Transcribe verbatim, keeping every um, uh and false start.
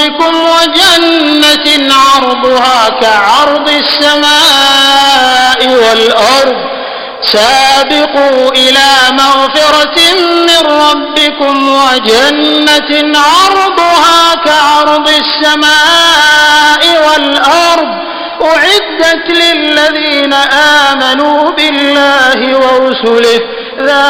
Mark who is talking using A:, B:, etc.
A: ربكم وجنة عرضها كعرض السماء والأرض سابقوا إلى مغفرة من ربكم وجنة عرضها كعرض السماء والأرض أعدت للذين آمنوا بالله ورسله